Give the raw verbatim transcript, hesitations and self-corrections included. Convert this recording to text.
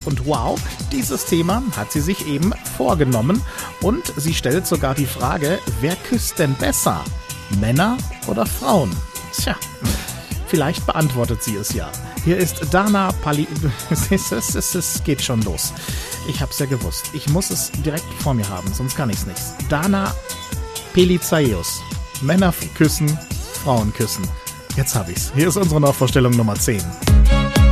Und wow, dieses Thema hat sie sich eben vorgenommen. Und sie stellt sogar die Frage, wer küsst denn besser? Männer oder Frauen? Tja, vielleicht beantwortet sie es ja. Hier ist Dana Pali... es, es, es, es geht schon los. Ich hab's ja gewusst. Ich muss es direkt vor mir haben, sonst kann ich's nicht. Dana Pelizaeus. Männer küssen, Frauen küssen. Jetzt hab ich's. Hier ist unsere Nachvorstellung Nummer zehn.